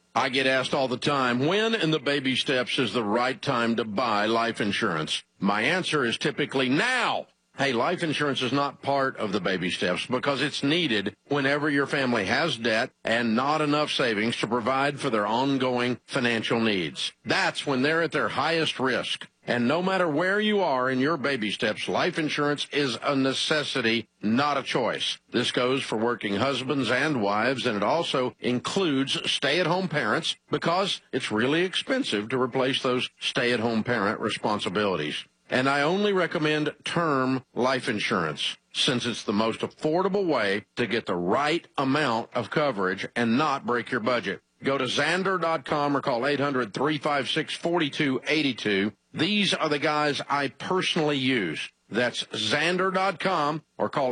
I get asked all the time, when in the baby steps is the right time to buy life insurance? My answer is typically now. Hey, life insurance is not part of the baby steps because it's needed whenever your family has debt and not enough savings to provide for their ongoing financial needs. That's when they're at their highest risk. And no matter where you are in your baby steps, life insurance is a necessity, not a choice. This goes for working husbands and wives, and it also includes stay-at-home parents because it's really expensive to replace those stay-at-home parent responsibilities. And I only recommend term life insurance since it's the most affordable way to get the right amount of coverage and not break your budget. Go to Xander.com or call 800-356-4282. These are the guys I personally use. That's Xander.com or call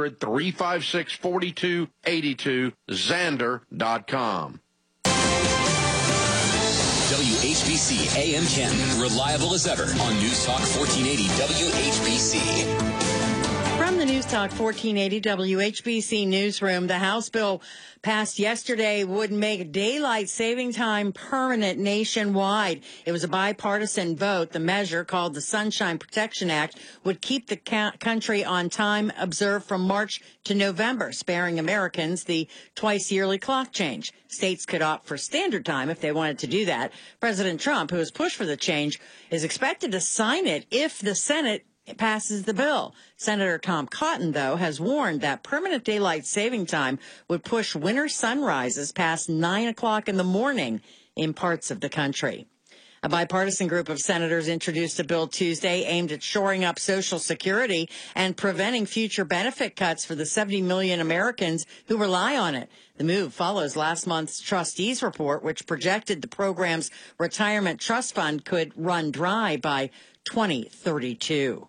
800-356-4282, Xander.com. WHBC AM 10, reliable as ever on News Talk 1480 WHBC. From the News Talk 1480 WHBC newsroom, the House bill passed yesterday would make daylight saving time permanent nationwide. It was a bipartisan vote. The measure, called the Sunshine Protection Act, would keep the country on time observed from March to November, sparing Americans the twice-yearly clock change. States could opt for standard time if they wanted to do that. President Trump, who has pushed for the change, is expected to sign it if the Senate passes the bill. Senator Tom Cotton, though, has warned that permanent daylight saving time would push winter sunrises past 9 o'clock in the morning in parts of the country. A bipartisan group of senators introduced a bill Tuesday aimed at shoring up Social Security and preventing future benefit cuts for the 70 million Americans who rely on it. The move follows last month's trustees report, which projected the program's retirement trust fund could run dry by 2032.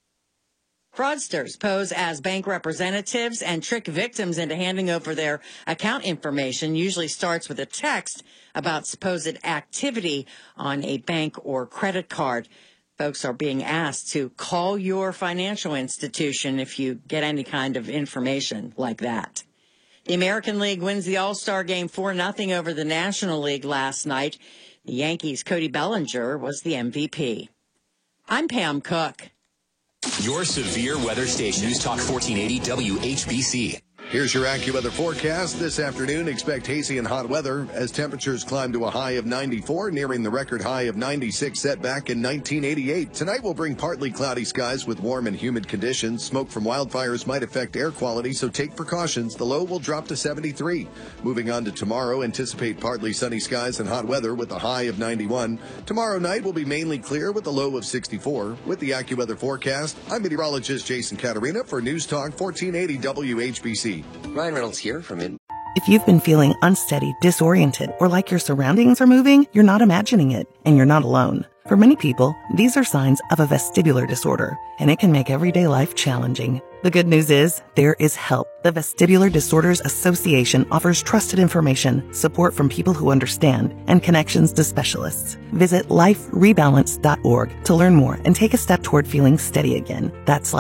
Fraudsters pose as bank representatives and trick victims into handing over their account information. Usually starts with a text about supposed activity on a bank or credit card. Folks are being asked to call your financial institution if you get any kind of information like that. The American League wins the All-Star Game 4-0 over the National League last night. The Yankees' Cody Bellinger was the MVP. I'm Pam Cook. Your severe weather station, News Talk 1480 WHBC. Here's your AccuWeather forecast. This afternoon, expect hazy and hot weather as temperatures climb to a high of 94, nearing the record high of 96 set back in 1988. Tonight will bring partly cloudy skies with warm and humid conditions. Smoke from wildfires might affect air quality, so take precautions. The low will drop to 73. Moving on to tomorrow, anticipate partly sunny skies and hot weather with a high of 91. Tomorrow night will be mainly clear with a low of 64. With the AccuWeather forecast, I'm meteorologist Jason Caterina for News Talk 1480 WHBC. Ryan Reynolds here from it. If you've been feeling unsteady, disoriented, or like your surroundings are moving, you're not imagining it, and you're not alone. For many people, these are signs of a vestibular disorder, and it can make everyday life challenging. The good news is, there is help. The Vestibular Disorders Association offers trusted information, support from people who understand, and connections to specialists. Visit liferebalance.org to learn more and take a step toward feeling steady again. That's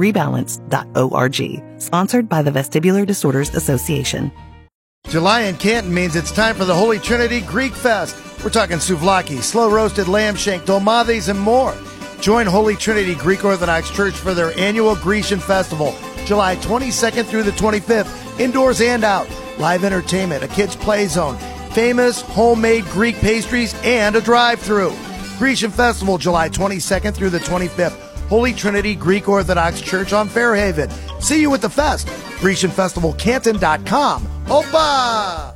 liferebalance.org. Sponsored by the Vestibular Disorders Association. July in Canton means it's time for the Holy Trinity Greek Fest. We're talking souvlaki, slow-roasted lamb shank, dolmades, and more. Join Holy Trinity Greek Orthodox Church for their annual Grecian Festival, July 22nd through the 25th, indoors and out. Live entertainment, a kids' play zone, famous homemade Greek pastries, and a drive-thru. Grecian Festival, July 22nd through the 25th. Holy Trinity Greek Orthodox Church on Fairhaven. See you at the fest. GrecianFestivalCanton.com. Opa!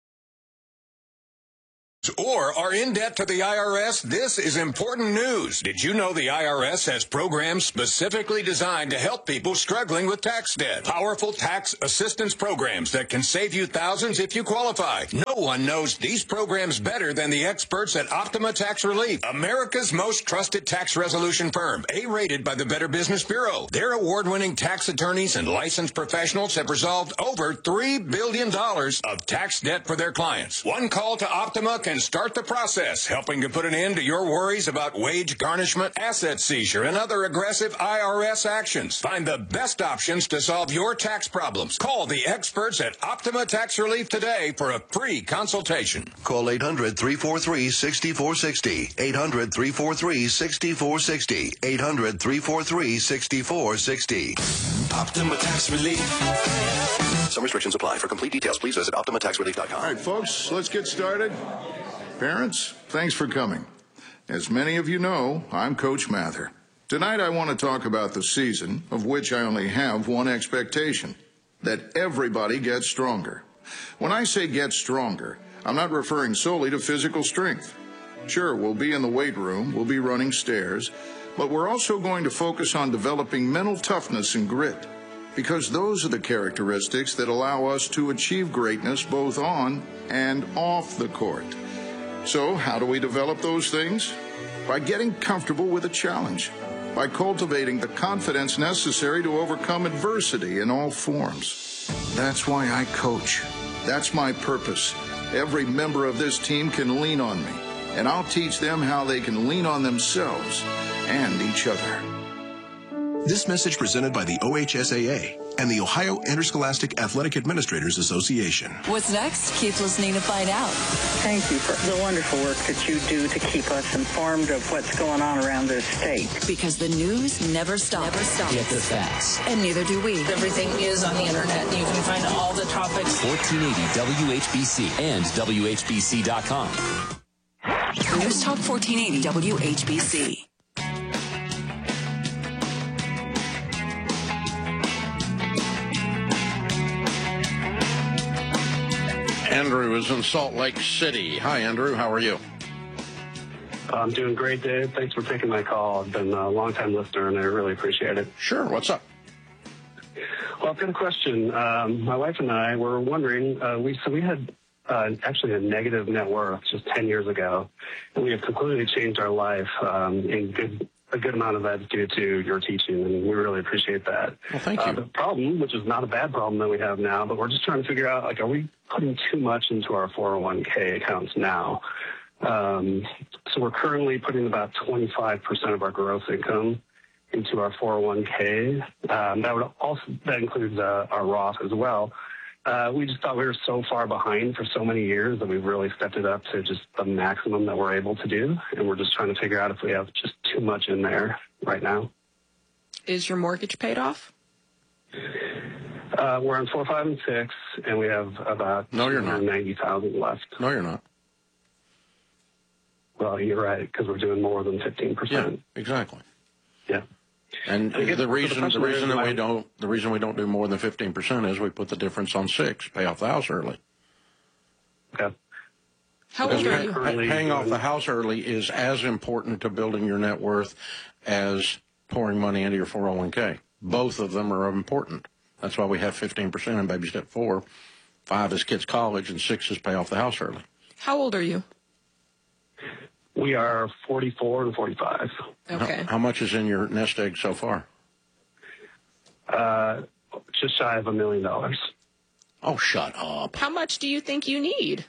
Or are in debt to the IRS? This is important news. Did you know the IRS has programs specifically designed to help people struggling with tax debt? Powerful tax assistance programs that can save you thousands if you qualify. No one knows these programs better than the experts at Optima Tax Relief, America's most trusted tax resolution firm, A-rated by the Better Business Bureau. Their award-winning tax attorneys and licensed professionals have resolved over $3 billion of tax debt for their clients. One call to Optima can and start the process, helping to put an end to your worries about wage garnishment, asset seizure, and other aggressive IRS actions. Find the best options to solve your tax problems. Call the experts at Optima Tax Relief today for a free consultation. Call 800-343-6460. 800-343-6460. 800-343-6460. Optima Tax Relief. Some restrictions apply. For complete details, please visit OptimaTaxRelief.com. All right, folks, let's get started. Parents, thanks for coming. As many of you know, I'm Coach Mather. Tonight I want to talk about the season, of which I only have one expectation, that everybody gets stronger. When I say get stronger, I'm not referring solely to physical strength. Sure, we'll be in the weight room, we'll be running stairs, but we're also going to focus on developing mental toughness and grit, because those are the characteristics that allow us to achieve greatness both on and off the court. So, how do we develop those things? By getting comfortable with a challenge, by cultivating the confidence necessary to overcome adversity in all forms. That's why I coach. That's my purpose. Every member of this team can lean on me, and I'll teach them how they can lean on themselves and each other. This message presented by the OHSAA and the Ohio Interscholastic Athletic Administrators Association. What's next? Keep listening to find out. Thank you for the wonderful work that you do to keep us informed of what's going on around this state. Because the news never stops. Get the facts. And neither do we. Everything is on the internet. You can find all the topics. 1480 WHBC and WHBC.com. News Talk 1480 WHBC. Andrew is in Salt Lake City. Hi, Andrew. How are you? I'm doing great, Dave. Thanks for taking my call. I've been a long-time listener, and I really appreciate it. Sure. What's up? Well, I've got a question. My wife and I were wondering, we had actually a negative net worth just 10 years ago, and we have completely changed our life a good amount of that is due to your teaching, and we really appreciate that. Well, thank you. The problem, which is not a bad problem that we have now, but we're just trying to figure out, are we putting too much into our 401k accounts now? So we're currently putting about 25% of our gross income into our 401k. That includes our Roth as well. We just thought we were so far behind for so many years that we've really stepped it up to just the maximum that we're able to do. And we're just trying to figure out if we have just too much in there right now. Is your mortgage paid off? We're on 4, 5, and 6, and we have about $90,000 left. No, you're not. Well, you're right, because we're doing more than 15%. Yeah, exactly. Yeah. And the reason we don't do more than 15% is we put the difference on 6, pay off the house early. Okay. How old are you? Paying off the house early is as important to building your net worth as pouring money into your 401k. Both of them are important. That's why we have 15% in baby step 4. 5 is kids' college, and 6 is pay off the house early. How old are you? We are 44 and 45. Okay. How much is in your nest egg so far? Just shy of $1 million. Oh, shut up. How much do you think you need?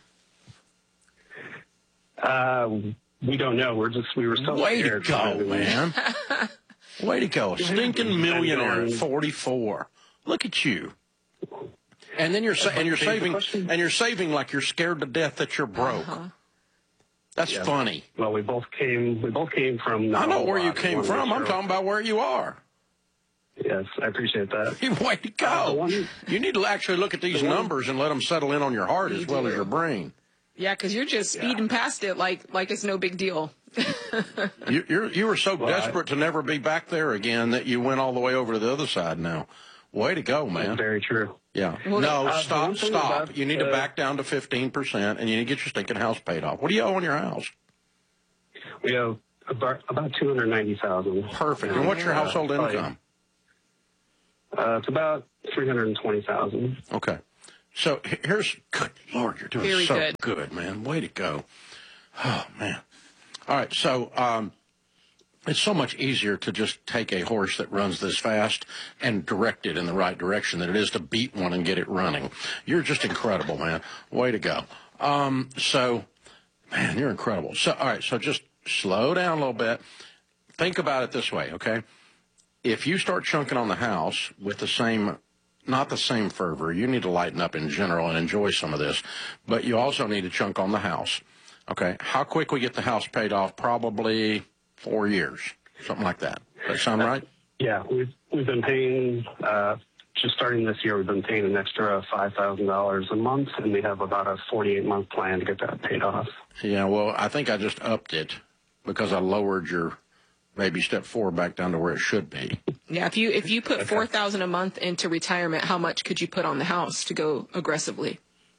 We don't know. We were so Way scared. to go, man. Way to go. Stinking millionaire at 44. Look at you. And then you're saving like you're scared to death that you're broke. That's funny. Well, we both came from. I know where you came from. I'm talking about where you are. Yes, I appreciate that. Way to go. You need to actually look at these numbers and let them settle in on your heart as well as your brain. Yeah, because you're just speeding past it like it's no big deal. You were so desperate to never be back there again that you went all the way over to the other side now. Way to go, man. That's very true. Yeah. No, stop. You need to back down to 15%, and you need to get your stinking house paid off. What do you owe on your house? We owe about $290,000. Perfect. And what's your household income? It's about $320,000. Okay. So here's, good Lord, you're doing very so good, man. Way to go. Oh, man. All right. So, it's so much easier to just take a horse that runs this fast and direct it in the right direction than it is to beat one and get it running. You're just incredible, man. Way to go. So Man, you're incredible. So, all right, so just slow down a little bit. Think about it this way, okay? If you start chunking on the house with the same, not the same fervor, you need to lighten up in general and enjoy some of this, but you also need to chunk on the house, okay? How quick we get the house paid off? Probably 4 years, something like that. Does that sound right? Yeah, we've been paying, just starting this year, we've been paying an extra $5,000 a month, and we have about a 48-month plan to get that paid off. Yeah, well, I think I just upped it because I lowered your Baby Step 4 back down to where it should be. Yeah, if you put $4,000 a month into retirement, how much could you put on the house to go aggressively?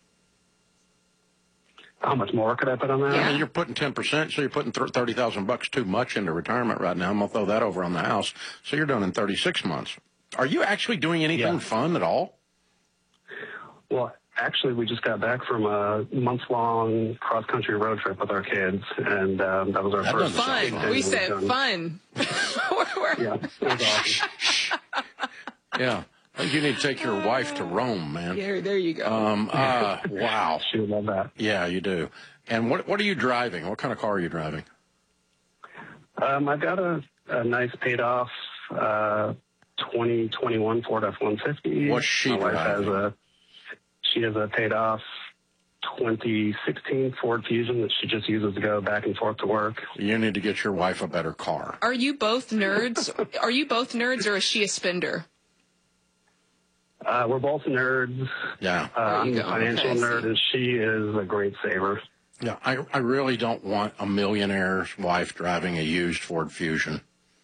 How much more could I put on that? Yeah. I mean, you're putting 10%, so you're putting $30,000 too much into retirement right now. I'm gonna throw that over on the house. So you're done in 36 months. Are you actually doing anything fun at all? Well, actually, we just got back from a month-long cross-country road trip with our kids, and that was our first fun. We said fun. Yeah, it was awesome. Yeah. I think you need to take your wife to Rome, man. Yeah, there you go. Wow. She would love that. Yeah, you do. And what are you driving? What kind of car are you driving? I've got a nice paid-off 2021 Ford F-150. What's she driving? She has a paid-off 2016 Ford Fusion that she just uses to go back and forth to work. You need to get your wife a better car. Are you both nerds? Or is she a spender? We're both nerds. Yeah. I'm a financial nerd, and she is a great saver. Yeah, I really don't want a millionaire's wife driving a used Ford Fusion.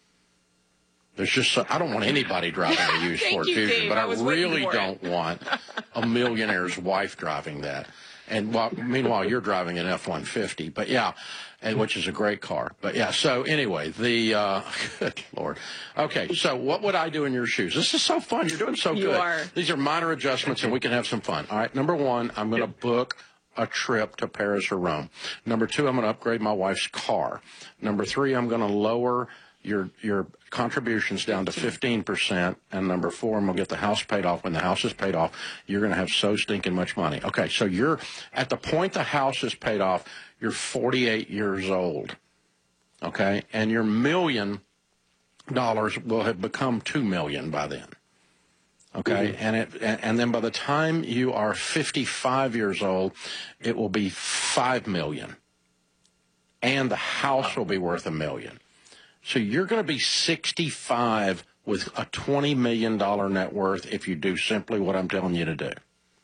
There's just I don't want anybody driving a used Ford Fusion, Dave. but I really don't want a millionaire's wife driving that. And meanwhile, you're driving an F-150. But yeah, which is a great car. But yeah, so anyway, good Lord. Okay, so what would I do in your shoes? This is so fun. You're doing so good. You are. These are minor adjustments, and we can have some fun. All right, number one, I'm going to book a trip to Paris or Rome. Number two, I'm going to upgrade my wife's car. Number three, I'm going to lower your contributions down to 15%, and number four, I'm going to get the house paid off. When the house is paid off, you're going to have so stinking much money. Okay, so you're at the point the house is paid off, you're 48 years old, okay, and your $1 million will have become $2 million by then. Okay, and then by the time you are 55 years old, it will be $5 million, and the house will be worth $1 million. So you're going to be 65 with a $20 million net worth if you do simply what I'm telling you to do.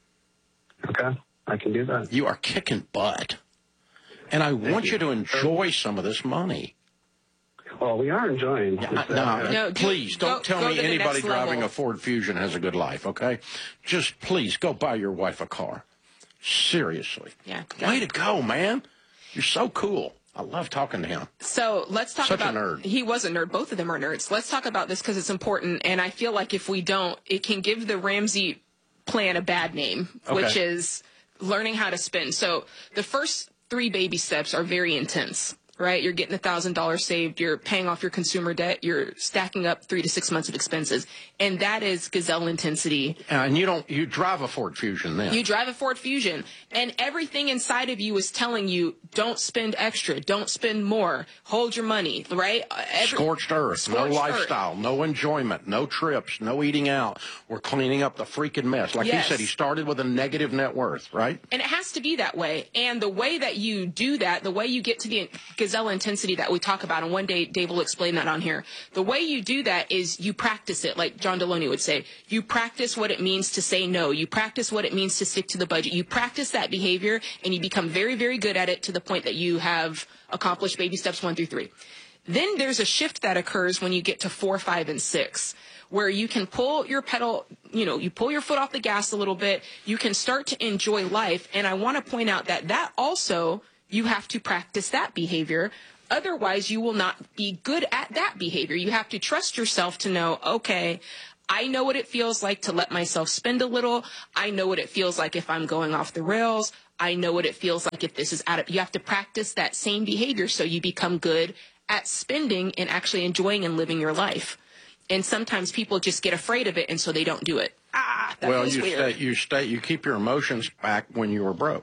Okay, I can do that. You are kicking butt, and I want you to enjoy some of this money. Well, we are enjoying. No, please don't tell me anybody driving a Ford Fusion has a good life, okay? Just please go buy your wife a car. Seriously. Yeah. Way to go, man. You're so cool. I love talking to him. So let's talk about. Such a nerd. He was a nerd. Both of them are nerds. Let's talk about this because it's important. And I feel like if we don't, it can give the Ramsey plan a bad name, which is learning how to spend. So the first 3 baby steps are very intense. Right? You're getting $1,000 saved. You're paying off your consumer debt. You're stacking up 3 to 6 months of expenses. And that is gazelle intensity. And you drive a Ford Fusion then. You drive a Ford Fusion. And everything inside of you is telling you, don't spend extra. Don't spend more. Hold your money, right? Scorched earth. No lifestyle. No enjoyment. No trips. No eating out. We're cleaning up the freaking mess. Like he said, he started with a negative net worth, right? And it has to be that way. And the way that you do that, the way you get to the gazelle intensity that we talk about, and one day Dave will explain that on here. The way you do that is you practice it, like John Deloney would say. You practice what it means to say no. You practice what it means to stick to the budget. You practice that behavior, and you become very, very good at it to the point that you have accomplished baby steps 1 through 3. Then there's a shift that occurs when you get to 4, 5, and 6, where you can pull your pedal, you pull your foot off the gas a little bit. You can start to enjoy life. And I want to point out that also, you have to practice that behavior. Otherwise, you will not be good at that behavior. You have to trust yourself to know, okay, I know what it feels like to let myself spend a little. I know what it feels like if I'm going off the rails. I know what it feels like if this is you have to practice that same behavior so you become good at spending and actually enjoying and living your life. And sometimes people just get afraid of it, and so they don't do it. That feels weird. You keep your emotions back when you were broke.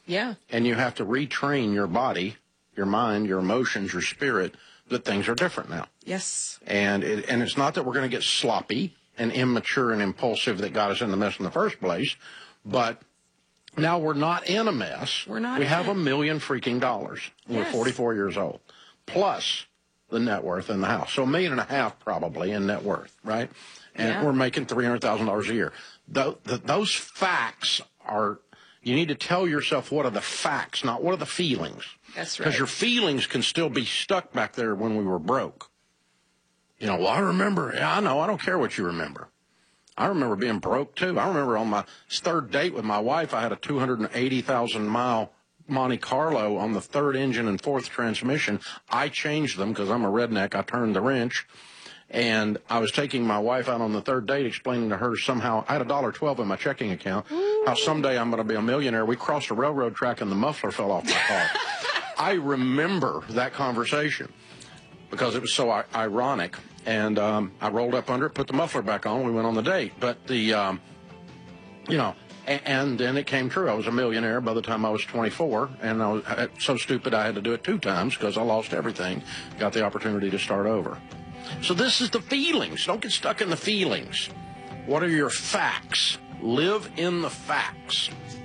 Yeah. And you have to retrain your body, your mind, your emotions, your spirit, that things are different now. Yes. And it's not that we're going to get sloppy and immature and impulsive that got us in the mess in the first place, but now we're not in a mess. We're not. We have $1 million freaking dollars. We're 44 years old, plus the net worth in the house. So $1.5 million probably in net worth, right? And we're making $300,000 a year. Those facts are, you need to tell yourself what are the facts, not what are the feelings. That's right. Because your feelings can still be stuck back there when we were broke. You know, well, I remember. Yeah, I know. I don't care what you remember. I remember being broke, too. I remember on my third date with my wife, I had a 280,000-mile Monte Carlo on the third engine and fourth transmission. I changed them because I'm a redneck. I turned the wrench. And I was taking my wife out on the third date, explaining to her somehow I had $1.12 in my checking account, how someday I'm going to be a millionaire. We crossed a railroad track and the muffler fell off my car. I remember that conversation because it was so ironic. And I rolled up under it, put the muffler back on. We went on the date. But and then it came true. I was a millionaire by the time I was 24. And I was so stupid I had to do it 2 times because I lost everything. Got the opportunity to start over. So this is the feelings. Don't get stuck in the feelings. What are your facts? Live in the facts.